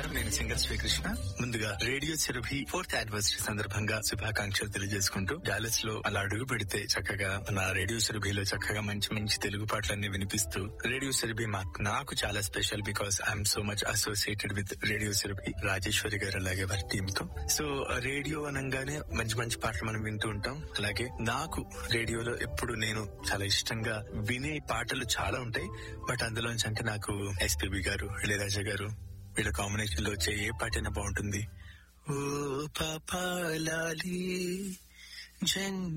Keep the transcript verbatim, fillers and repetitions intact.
నమస్కారం, నేను సింగర్ శ్రీకృష్ణ. ముందుగా రేడియో చెరుభి ఫోర్త్ యానివర్సరీ సందర్భంగా శుభాకాంక్షలు తెలియజేసుకుంటూ, డాలస్ లో అలా అడుగు పెడితే చక్కగా నా రేడియో చెరుభిలో చక్కగా మంచి మంచి తెలుగు పాటలన్నీ వినిపిస్తూ, రేడియో చెరుభి మాకు నాకు చాలా special because I'm so much associated with radio చెరుభి, Rajeshwari గారు అలాగే వారి టీమ్ తో. సో రేడియో అనగానే మంచి మంచి పాటలు మనం వింటూ ఉంటాం. అలాగే నాకు రేడియోలో ఎప్పుడు నేను చాలా ఇష్టంగా వినే పాటలు చాలా ఉంటాయి. బట్ అందులోంచి అంటే నాకు ఎస్పీబీ గారు, ఇళయరాజా గారు వీళ్ళ కాంబినేషన్ లో వచ్చే ఏ పాటైనా బాగుంటుంది. ఓ పాపాలాలి జన్